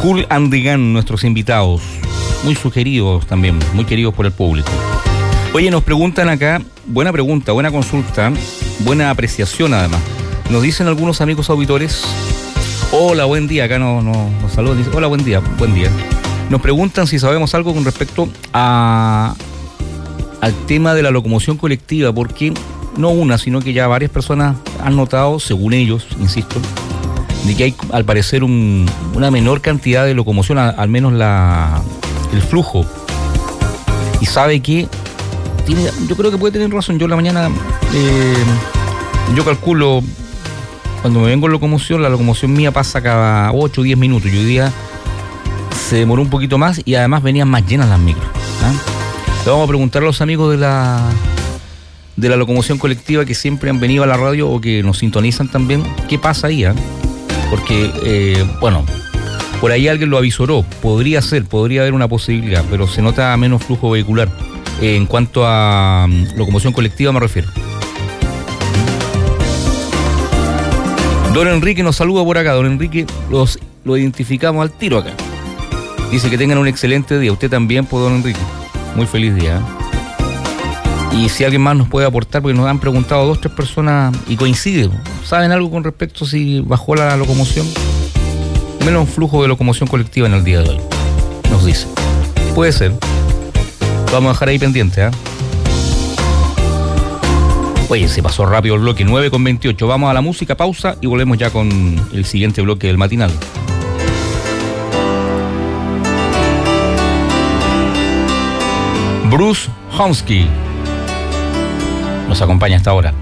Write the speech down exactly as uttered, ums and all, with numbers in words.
Kool and the Gang, nuestros invitados, muy sugeridos también, muy queridos por el público. Oye, nos preguntan acá, buena pregunta, buena consulta, buena apreciación además. Nos dicen algunos amigos auditores, hola, buen día, acá nos, nos, nos saludan, dice, hola, buen día, buen día. Nos preguntan si sabemos algo con respecto a, al tema de la locomoción colectiva, porque no una, sino que ya varias personas han notado, según ellos, insisto, de que hay al parecer un, una menor cantidad de locomoción, a, al menos la, el flujo. Y sabe que tiene, yo creo que puede tener razón. Yo en la mañana, eh, yo calculo, cuando me vengo en locomoción, la locomoción mía pasa cada ocho o diez minutos. Y hoy día se demoró un poquito más y además venían más llenas las micros. ¿eh? Le vamos a preguntar a los amigos de la de la locomoción colectiva que siempre han venido a la radio o que nos sintonizan también, ¿qué pasa ahí? ¿eh? Porque, eh, bueno, por ahí alguien lo avisoró, podría ser, podría haber una posibilidad, pero se nota menos flujo vehicular. Eh, en cuanto a um, locomoción colectiva me refiero. Don Enrique nos saluda por acá. Don Enrique, los, lo identificamos al tiro acá. Dice que tengan un excelente día. Usted también, pues, don Enrique. Muy feliz día. ¿eh? Y si alguien más nos puede aportar, porque nos han preguntado dos, tres personas y coinciden. ¿Saben algo con respecto si bajó la locomoción? Menos flujo de locomoción colectiva en el día de hoy. Nos dice. Puede ser. Lo vamos a dejar ahí pendiente. ¿eh? Oye, se pasó rápido el bloque. nueve con veintiocho. Vamos a la música, pausa y volvemos ya con el siguiente bloque del matinal. Bruce Homsky nos acompaña hasta ahora.